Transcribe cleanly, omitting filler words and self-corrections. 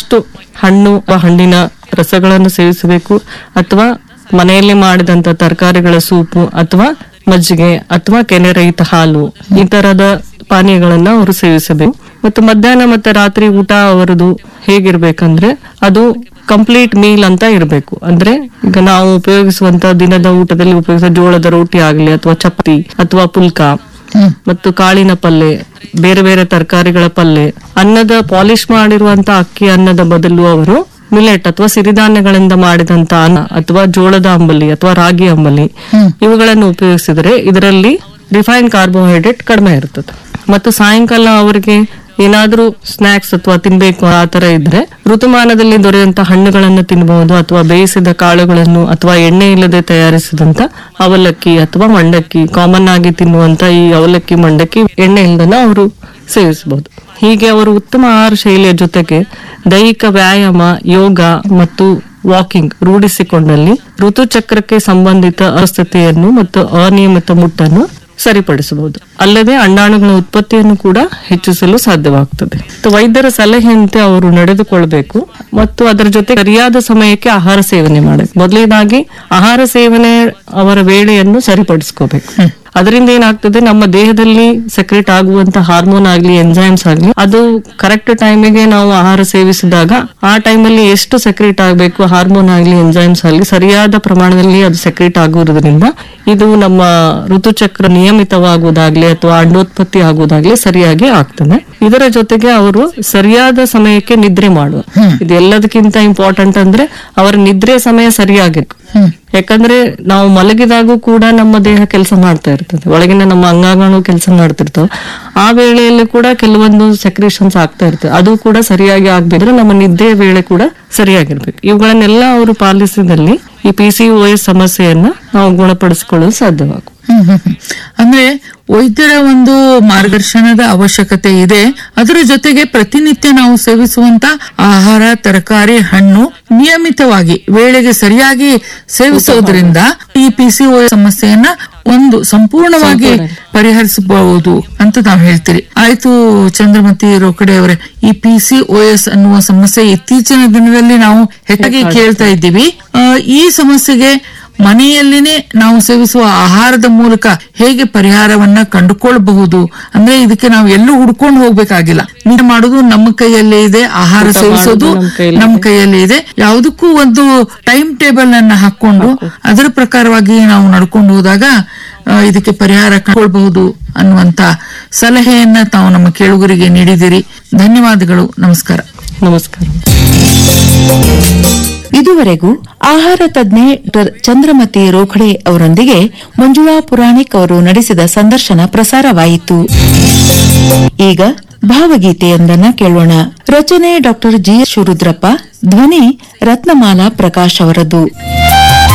ಆದಷ್ಟು ಹಣ್ಣು ಹಣ್ಣಿನ ರಸಗಳನ್ನು ಸೇವಿಸಬೇಕು, ಅಥವಾ ಮನೆಯಲ್ಲಿ ಮಾಡಿದಂತ ತರಕಾರಿಗಳ ಸೂಪು ಅಥವಾ ಮಜ್ಜಿಗೆ ಅಥವಾ ಕೆನೆರಹಿತ ಹಾಲು ಈ ತರದ ಪಾನೀಯಗಳನ್ನ ಅವರು ಸೇವಿಸಬೇಕು. ಮತ್ತು ಮಧ್ಯಾಹ್ನ ಮತ್ತೆ ರಾತ್ರಿ ಊಟ ಅವರದು ಹೇಗಿರ್ಬೇಕಂದ್ರೆ ಅದು ಕಂಪ್ಲೀಟ್ ಮೀಲ್ ಅಂತ ಇರಬೇಕು. ಅಂದ್ರೆ ಈಗ ನಾವು ಉಪಯೋಗಿಸುವಂತ ದಿನದ ಊಟದಲ್ಲಿ ಉಪಯೋಗಿಸುವ ಜೋಳದ ರೋಟಿ ಆಗ್ಲಿ ಅಥವಾ ಚಪಾತಿ ಅಥವಾ ಪುಲ್ಕ ಮತ್ತು ಕಾಳಿನ ಪಲ್ಯ, ಬೇರೆ ಬೇರೆ ತರಕಾರಿಗಳ ಪಲ್ಯ, ಅನ್ನದ ಪಾಲಿಶ್ ಮಾಡಿರುವಂತ ಅಕ್ಕಿ ಅನ್ನದ ಬದಲು ಅವರು ಮಿಲೆಟ್ ಅಥವಾ ಸಿರಿಧಾನ್ಯಗಳಿಂದ ಮಾಡಿದಂತ ಅನ್ನ ಅಥವಾ ಜೋಳದ ಅಂಬಲಿ ಅಥವಾ ರಾಗಿ ಅಂಬಲಿ ಇವುಗಳನ್ನು ಉಪಯೋಗಿಸಿದ್ರೆ ಇದರಲ್ಲಿ ರಿಫೈನ್ಡ್ ಕಾರ್ಬೋಹೈಡ್ರೇಟ್ ಕಡಿಮೆ ಇರ್ತದೆ. ಮತ್ತು ಸಾಯಂಕಾಲ ಅವರಿಗೆ ಏನಾದ್ರೂ ಸ್ನಾಕ್ಸ್ ಅಥವಾ ತಿನ್ಬೇಕು ಆ ತರ ಇದ್ರೆ ಋತುಮಾನದಲ್ಲಿ ದೊರೆಯುವಂತ ಹಣ್ಣುಗಳನ್ನು ತಿನ್ನಬಹುದು, ಅಥವಾ ಬೇಯಿಸಿದ ಕಾಳುಗಳನ್ನು ಅಥವಾ ಎಣ್ಣೆ ಇಲ್ಲದೆ ತಯಾರಿಸಿದಂತ ಅವಲಕ್ಕಿ ಅಥವಾ ಮಂಡಕ್ಕಿ, ಕಾಮನ್ ಆಗಿ ತಿನ್ನುವಂತ ಈ ಅವಲಕ್ಕಿ ಮಂಡಕ್ಕಿ ಎಣ್ಣೆ ಇಲ್ಲದನ್ನ ಅವರು ಸೇವಿಸಬಹುದು. ಹೀಗೆ ಅವರು ಉತ್ತಮ ಆಹಾರ ಶೈಲಿಯ ಜೊತೆಗೆ ದೈಹಿಕ ವ್ಯಾಯಾಮ, ಯೋಗ ಮತ್ತು ವಾಕಿಂಗ್ ರೂಢಿಸಿಕೊಂಡಲ್ಲಿ ಋತುಚಕ್ರಕ್ಕೆ ಸಂಬಂಧಿತ ಅಸ್ವಸ್ಥತೆಯನ್ನು ಮತ್ತು ಅನಿಯಮಿತ ಮುಟ್ಟನ್ನು ಸರಿಪಡಿಸಬಹುದು. ಅಲ್ಲದೆ ಅಂಡಾಣುಗಳ ಉತ್ಪತ್ತಿಯನ್ನು ಕೂಡ ಹೆಚ್ಚಿಸಲು ಸಾಧ್ಯವಾಗುತ್ತದೆ. ವೈದ್ಯರ ಸಲಹೆಯಂತೆ ಅವರು ನಡೆದುಕೊಳ್ಬೇಕು ಮತ್ತು ಅದರ ಜೊತೆ ಸರಿಯಾದ ಸಮಯಕ್ಕೆ ಆಹಾರ ಸೇವನೆ ಮಾಡಬೇಕು. ಮೊದಲನೇದಾಗಿ ಆಹಾರ ಸೇವನೆ ಅವರ ವೇಳೆಯನ್ನು ಸರಿಪಡಿಸ್ಕೋಬೇಕು. ಅದರಿಂದ ಏನಾಗ್ತದೆ, ನಮ್ಮ ದೇಹದಲ್ಲಿ ಸೆಕ್ರೆಟ್ ಆಗುವಂತ ಹಾರ್ಮೋನ್ ಆಗ್ಲಿ ಎಂಜೈಮ್ಸ್ ಆಗ್ಲಿ ಅದು ಕರೆಕ್ಟ್ ಟೈಮಿಗೆ ನಾವು ಆಹಾರ ಸೇವಿಸಿದಾಗ ಆ ಟೈಮಲ್ಲಿ ಎಷ್ಟು ಸೆಕ್ರೆಟ್ ಆಗಬೇಕು ಹಾರ್ಮೋನ್ ಆಗ್ಲಿ ಎಂಜೈಮ್ಸ್ ಆಗ್ಲಿ ಸರಿಯಾದ ಪ್ರಮಾಣದಲ್ಲಿ ಅದು ಸೆಕ್ರೆಟ್ ಆಗುವುದರಿಂದ ಇದು ನಮ್ಮ ಋತುಚಕ್ರ ನಿಯಮಿತವಾಗುವುದಾಗ್ಲಿ ಅಥವಾ ಅಂಡೋತ್ಪತ್ತಿ ಆಗುವುದಾಗ್ಲಿ ಸರಿಯಾಗಿ ಆಗ್ತದೆ. ಇದರ ಜೊತೆಗೆ ಅವರು ಸರಿಯಾದ ಸಮಯಕ್ಕೆ ನಿದ್ರೆ ಮಾಡುವ, ಇದು ಎಲ್ಲದಕ್ಕಿಂತ ಇಂಪಾರ್ಟೆಂಟ್ ಅಂದ್ರೆ ಅವರ ನಿದ್ರೆ ಸಮಯ ಸರಿಯಾಗಿರ್ಬೇಕು. ಯಾಕಂದ್ರೆ ನಾವು ಮಲಗಿದಾಗೂ ಕೂಡ ನಮ್ಮ ದೇಹ ಕೆಲಸ ಮಾಡ್ತಾ ಇರ್ತದೆ, ಒಳಗಿನ ನಮ್ಮ ಅಂಗಾಂಗಗಳು ಕೆಲಸ ಮಾಡ್ತಿರ್ತಾವ. ಆ ವೇಳೆಯಲ್ಲಿ ಕೂಡ ಕೆಲವೊಂದು ಸೆಕ್ರೇಷನ್ಸ್ ಆಗ್ತಾ ಇರ್ತದೆ, ಅದು ಕೂಡ ಸರಿಯಾಗಿ ಆಗ್ಬೇಕಂದ್ರೆ ನಮ್ಮ ನಿದ್ದೆ ವೇಳೆ ಕೂಡ ಸರಿಯಾಗಿರ್ಬೇಕು. ಇವುಗಳನ್ನೆಲ್ಲ ಅವರು ಪಾಲಿಸಿದಲ್ಲಿ ಈ PCOS ಸಮಸ್ಯೆಯನ್ನ ನಾವು ಗುಣಪಡಿಸಿಕೊಳ್ಳಲು ಸಾಧ್ಯವಾಗುತ್ತದೆ. ಅಂದ್ರೆ ವೈದ್ಯರ ಒಂದು ಮಾರ್ಗದರ್ಶನದ ಅವಶ್ಯಕತೆ ಇದೆ. ಅದರ ಜೊತೆಗೆ ಪ್ರತಿನಿತ್ಯ ನಾವು ಸೇವಿಸುವಂತ ಆಹಾರ, ತರಕಾರಿ, ಹಣ್ಣು ನಿಯಮಿತವಾಗಿ ವೇಳೆಗೆ ಸರಿಯಾಗಿ ಸೇವಿಸೋದ್ರಿಂದ ಈ PCOS ಸಮಸ್ಯೆಯನ್ನ ಒಂದು ಸಂಪೂರ್ಣವಾಗಿ ಪರಿಹರಿಸಬಹುದು ಅಂತ ನಾವು ಹೇಳ್ತೀರಿ. ಆಯ್ತು ಚಂದ್ರಮತಿ ರೋಕಡೆ ಅವರೇ, ಈ PCOS ಅನ್ನುವ ಸಮಸ್ಯೆ ಇತ್ತೀಚಿನ ದಿನದಲ್ಲಿ ನಾವು ಹೆಚ್ಚಾಗಿ ಕೇಳ್ತಾ ಇದ್ದೀವಿ. ಈ ಸಮಸ್ಯೆಗೆ ಮನೆಯಲ್ಲಿನೇ ನಾವು ಸೇವಿಸುವ ಆಹಾರದ ಮೂಲಕ ಹೇಗೆ ಪರಿಹಾರವನ್ನ ಕಂಡುಕೊಳ್ಳಬಹುದು? ಅಂದ್ರೆ ಇದಕ್ಕೆ ನಾವು ಎಲ್ಲೂ ಹುಡ್ಕೊಂಡು ಹೋಗ್ಬೇಕಾಗಿಲ್ಲ, ನೀರು ಮಾಡೋದು ನಮ್ಮ ಕೈಯಲ್ಲೇ ಇದೆ, ಆಹಾರ ಸೇವಿಸೋದು ನಮ್ಮ ಕೈಯಲ್ಲೇ ಇದೆ. ಯಾವುದಕ್ಕೂ ಒಂದು ಟೈಮ್ ಟೇಬಲ್ ಅನ್ನ ಹಾಕೊಂಡು ಅದರ ಪ್ರಕಾರವಾಗಿ ನಾವು ನಡ್ಕೊಂಡು ಹೋದಾಗ ಇದಕ್ಕೆ ಪರಿಹಾರ ಕಂಡುಕೊಳ್ಬಹುದು ಅನ್ನುವಂತ ಸಲಹೆಯನ್ನ ತಾವು ನಮ್ಮ ಕೇಳುಗರಿಗೆ ನೀಡಿದಿರಿ. ಧನ್ಯವಾದಗಳು. ನಮಸ್ಕಾರ. ನಮಸ್ಕಾರ. ಇದುವರೆಗೂ ಆಹಾರ ತಜ್ಞೆ ಡಾಕ್ಟರ್ ಚಂದ್ರಮತಿ ರೋಖಡೆ ಅವರೊಂದಿಗೆ ಮಂಜುಳಾ ಪುರಾಣಿಕ್ ಅವರು ನಡೆಸಿದ ಸಂದರ್ಶನ ಪ್ರಸಾರವಾಯಿತು. ಈಗ ಭಾವಗೀತೆಯೊಂದನ್ನ ಕೇಳೋಣ. ರಚನೆ ಡಾಕ್ಟರ್ GS ಶಿವರುದ್ರಪ್ಪ, ಧ್ವನಿ ರತ್ನಮಾಲಾ ಪ್ರಕಾಶ್ ಅವರದ್ದು.